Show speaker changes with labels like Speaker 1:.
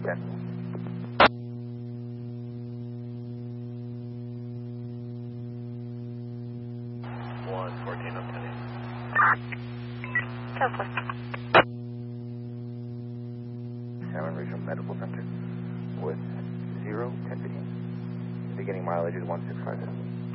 Speaker 1: 114 up to
Speaker 2: Southwest.
Speaker 3: Salmon Regional Medical Center with 0, 10, 15. Beginning mileage is 1657.